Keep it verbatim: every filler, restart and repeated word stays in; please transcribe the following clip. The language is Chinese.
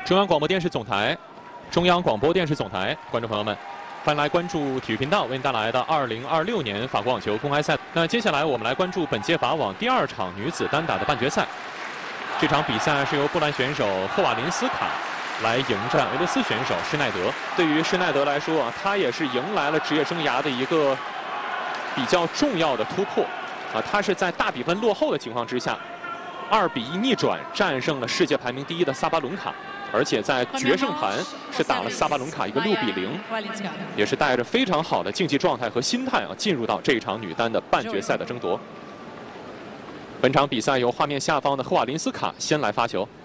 中央广播电视总台，中央广播电视总台，观众朋友们，欢迎来关注体育频道为您带来的二零二六年法国网球公开赛。那接下来我们来关注本届法网第二场女子单打的半决赛。这场比赛是由波兰选手赫瓦林斯卡来迎战俄罗斯选手施耐德。对于施耐德来说啊，他也是迎来了职业生涯的一个比较重要的突破啊，他是在大比分落后的情况之下，二比一逆转战胜了世界排名第一的萨巴伦卡。 而且在决胜盘是打了萨巴伦卡一个六比零，也是带着非常好的竞技状态和心态啊，进入到这场女单的半决赛的争夺。本场比赛由画面下方的赫瓦林斯卡先来发球。